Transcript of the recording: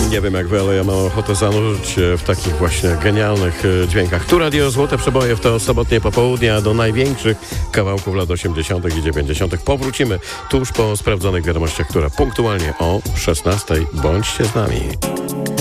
Nie wiem jak wy, ale ja mam ochotę zanurzyć się w takich właśnie genialnych dźwiękach. Tu Radio Złote Przeboje w to sobotnie popołudnie, a do największych kawałków lat 80. i 90. powrócimy tuż po sprawdzonych wiadomościach, które punktualnie o 16:00. Bądźcie z nami.